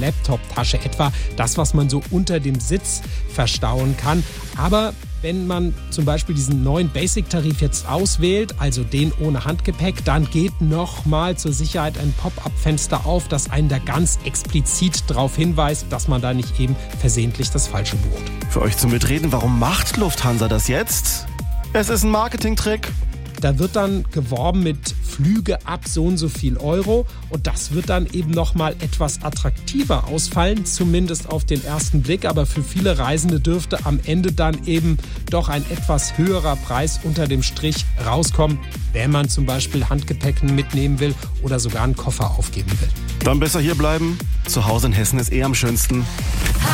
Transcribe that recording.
Laptop-Tasche etwa. Das, was man so unter dem Sitz verstauen kann. Aber wenn man zum Beispiel diesen neuen Basic-Tarif jetzt auswählt, also den ohne Handgepäck, dann geht nochmal zur Sicherheit ein Pop-up-Fenster auf, das einen da ganz explizit darauf hinweist, dass man da nicht eben versehentlich das Falsche bucht. Für euch zum Mitreden, warum macht Lufthansa das jetzt? Es ist ein Marketingtrick. Da wird dann geworben mit Flüge ab so und so viel Euro und das wird dann eben nochmal etwas attraktiver ausfallen, zumindest auf den ersten Blick. Aber für viele Reisende dürfte am Ende dann eben doch ein etwas höherer Preis unter dem Strich rauskommen, wenn man zum Beispiel Handgepäck mitnehmen will oder sogar einen Koffer aufgeben will. Dann besser hier bleiben. Zu Hause in Hessen ist am schönsten.